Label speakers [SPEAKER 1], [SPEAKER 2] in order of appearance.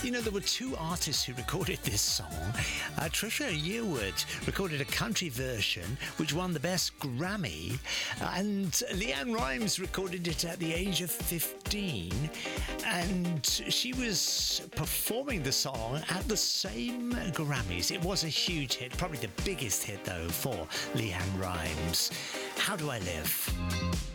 [SPEAKER 1] You know, there were two artists who recorded this song. Trisha Yearwood recorded a country version, which won the Best Grammy, and Leanne Rimes recorded it at the age of 15, and she was performing the song at the same Grammys. It was a huge hit, probably the biggest hit, though, for Leanne Rimes. How Do I Live?